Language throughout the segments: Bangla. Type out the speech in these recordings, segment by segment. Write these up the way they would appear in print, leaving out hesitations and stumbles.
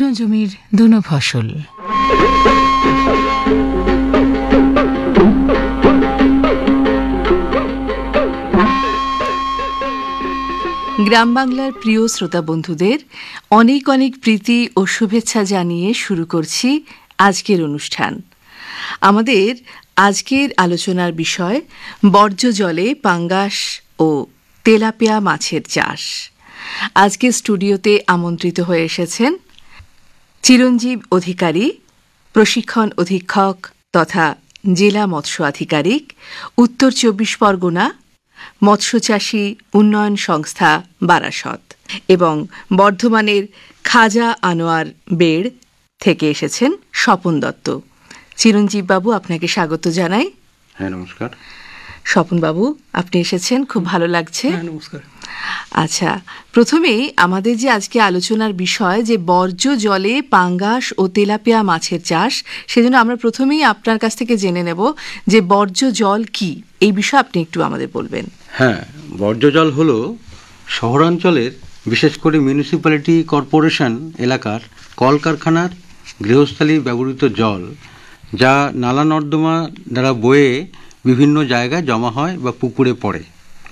জমির দুনো ফসল। গ্রাম বাংলার প্রিয় শ্রোতা বন্ধুদের অনেক অনেক প্রীতি ও শুভেচ্ছা জানিয়ে শুরু করছি আজকের অনুষ্ঠান। আমাদের আজকের আলোচনার বিষয় বর্জ্য জলে পাঙ্গাস ও তেলাপিয়া মাছের চাষ। আজকে স্টুডিওতে আমন্ত্রিত হয়ে এসেছেন চিরঞ্জীব অধিকারী, প্রশিক্ষণ অধীক্ষক তথা জেলা মৎস্য আধিকারিক, উত্তর ২৪ পরগনা, মৎস্যচাষী উন্নয়ন সংস্থা বারাসত, এবং বর্ধমানের খাজা আনোয়ার বেড় থেকে এসেছেন স্বপন দত্ত। চিরঞ্জীব বাবু, আপনাকে স্বাগত জানাই। হ্যাঁ, নমস্কার। স্বপন বাবু, আপনি এসেছেন, খুব ভালো লাগছে। নমস্কার। আচ্ছা, প্রথমেই আমাদের যে আজকে আলোচনার বিষয় যে বর্জ্য জলে পাঙ্গাস ও তেলাপিয়া মাছের চাষ, সেজন্য আমরা প্রথমেই আপনার কাছ থেকে জেনে নেব যে বর্জ্য জল কি, এই বিষয়ে আপনি একটু আমাদের বলবেন। হ্যাঁ, বর্জ্য জল হলো শহরাঞ্চলের, বিশেষ করে মিউনিসিপ্যালিটি কর্পোরেশন এলাকার কলকারখানার গৃহস্থালী ব্যবহৃত জল, যা নালা নর্দমা দ্বারা বয়ে বিভিন্ন জায়গায় জমা হয় বা পুকুরে পড়ে।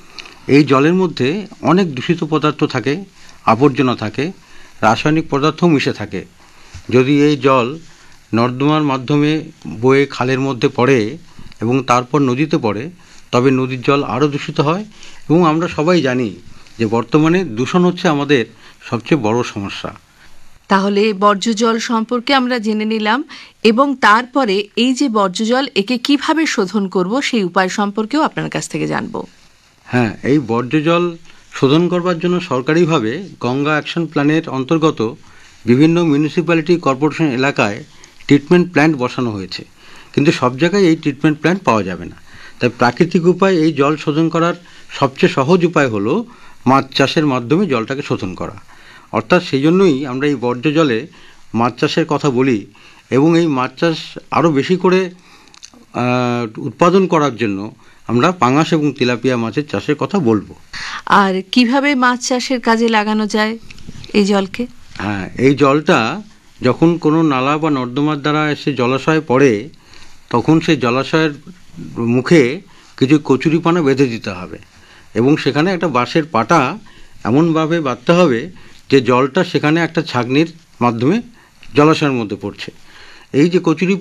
এই জলের মধ্যে অনেক দূষিত পদার্থ থাকে, আবর্জনা থাকে, রাসায়নিক পদার্থও মিশে থাকে। যদি এই জল নর্দমার মাধ্যমে বয়ে খালের মধ্যে পড়ে এবং তারপর নদীতে পড়ে, তবে নদীর জল আরও দূষিত হয়। এবং আমরা সবাই জানি যে বর্তমানে দূষণ হচ্ছে আমাদের সবচেয়ে বড় সমস্যা। তাহলে বর্জ্য জল সম্পর্কে আমরা জেনে নিলাম, এবং তারপরে এই যে বর্জ্য জল, একে কিভাবে শোধন করব সেই উপায় সম্পর্কেও আপনার কাছ থেকে জানব। হ্যাঁ, এই বর্জ্য জল শোধন করবার জন্য সরকারিভাবে গঙ্গা অ্যাকশন প্ল্যানের অন্তর্গত বিভিন্ন মিউনিসিপ্যালিটি কর্পোরেশন এলাকায় ট্রিটমেন্ট প্ল্যান্ট বসানো হয়েছে। কিন্তু সব জায়গায় এই ট্রিটমেন্ট প্ল্যান্ট পাওয়া যাবে না। তাই প্রাকৃতিক উপায় এই জল শোধন করার সবচেয়ে সহজ উপায় হলো মাছ চাষের মাধ্যমে জলটাকে শোধন করা। অর্থাৎ সেই জন্যই আমরা এই বর্জ্য জলে মাছ চাষের কথা বলি, এবং এই মাছ চাষ আরও বেশি করে উৎপাদন করার জন্য আমরা পাঙ্গাস এবং তেলাপিয়া মাছের চাষের কথা বলবো। আর কিভাবে মাছ চাষের কাজে লাগানো যায় এই জলকে? হ্যাঁ, এই জলটা যখন কোনো নালা বা নর্দমার দ্বারা এসে জলাশয়ে পড়ে, তখন সেই জলাশয়ের মুখে কিছু কচুরিপানা বেঁধে দিতে হবে, এবং সেখানে একটা বাঁশের পাটা এমনভাবে বাঁধতে হবে যে জলটা সেখানে একটা ছাঁকনির মাধ্যমে জলাশয়ের মধ্যে পড়ছে। এই যে কচুরি